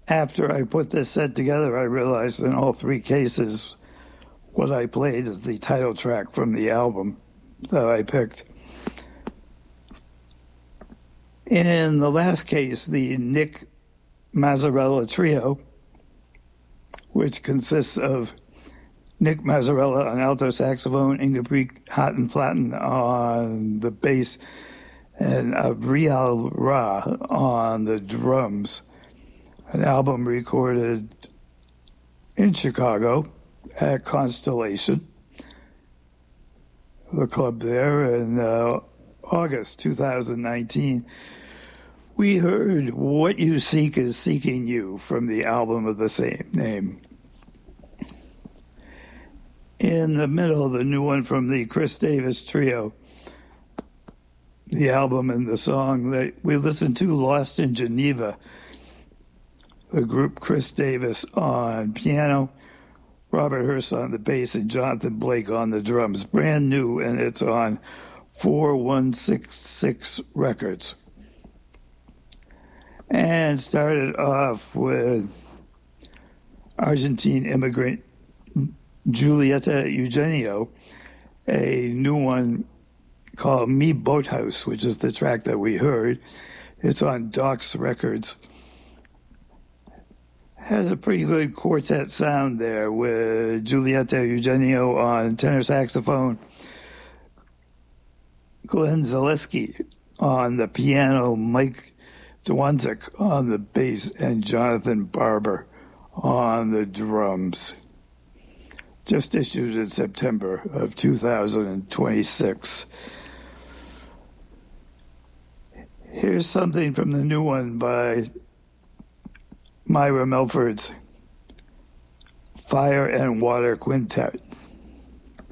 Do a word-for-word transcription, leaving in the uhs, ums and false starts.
after I put this set together, I realized in all three cases what I played is the title track from the album that I picked. In the last case, the Nick Mazzarella Trio, which consists of Nick Mazzarella on alto saxophone, Ingebrigt Hattenflatten on the bass, and Abrial Ra on the drums. An album recorded in Chicago at Constellation, the club there, in uh, August two thousand nineteen. We heard What You Seek Is Seeking You from the album of the same name. In the middle, the new one from the Chris Davis Trio, the album and the song that we listened to, Lost in Geneva. The group Chris Davis on piano, Robert Hurst on the bass, and Jonathan Blake on the drums. Brand new, and it's on four one six six Records. And started off with Argentine immigrant Julieta Eugenio, a new one called Me Boathouse, which is the track that we heard. It's on Doc's Records. Has a pretty good quartet sound there with Julieta Eugenio on tenor saxophone, Glenn Zaleski on the piano, Mike Dwanzik on the bass, and Jonathan Barber on the drums. Just issued in September of two thousand twenty-six. Here's something from the new one by Myra Melford's Fire and Water Quintet.